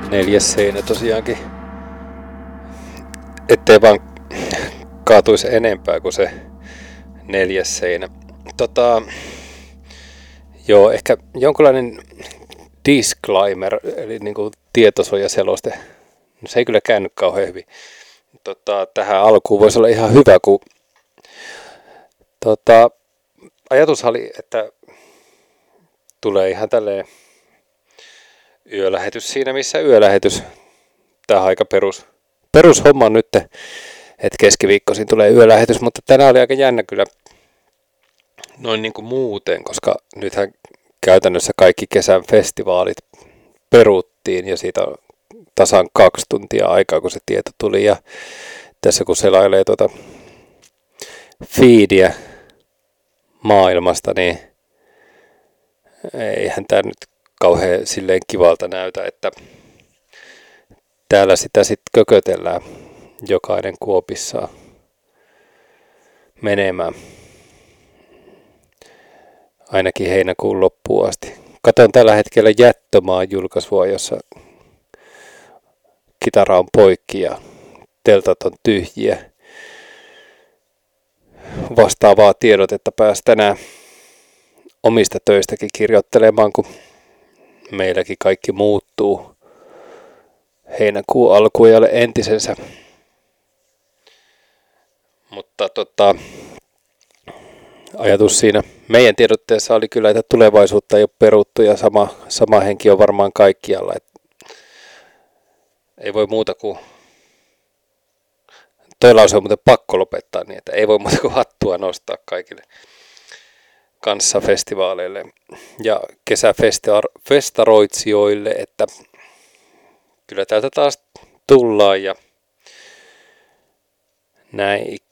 Neljäs seinä tosiaankin. Ettei vaan kaatuisi enempää kuin se neljäs seinä. Joo, ehkä jonkinlainen disclaimer, eli niinku tietosuojaseloste. No, se ei kyllä käynyt kauhean hyvin. Tähän alkuun voisi olla ihan hyvä, kun ajatus oli, että tulee ihan tälleen yölähetys siinä, missä yölähetys. Tämä on aika perushomma nyt, että keskiviikkoisin tulee yölähetys, mutta tänään oli aika jännä kyllä noin niin kuin muuten, koska nythän käytännössä kaikki kesän festivaalit peruttiin ja siitä on tasan 2 tuntia aikaa, kun se tieto tuli, ja tässä kun selailee feediä maailmasta, niin eihän tämä nyt kauhean silleen kivalta näytä, että täällä sitä sitten kökötellään jokainen kuopissaan menemään ainakin heinäkuun loppuun asti. Katon tällä hetkellä Jättömaan julkaisua, jossa kitara on poikki ja teltat on tyhjiä. Vastaavaa tiedotetta pääsi tänään omista töistäkin kirjoittelemaan, kun meilläkin kaikki muuttuu heinäkuun alkuajalle entisensä. Mutta ajatus siinä meidän tiedotteessa oli kyllä, että tulevaisuutta ei ole peruttu, ja sama henki on varmaan kaikkialla. Ei voi muuta kuin, toi lause on muuten pakko lopettaa niin, että ei voi muuta kuin hattua nostaa kaikille kanssafestivaaleille ja kesäfestaroitsijoille, että kyllä täältä taas tullaan ja näin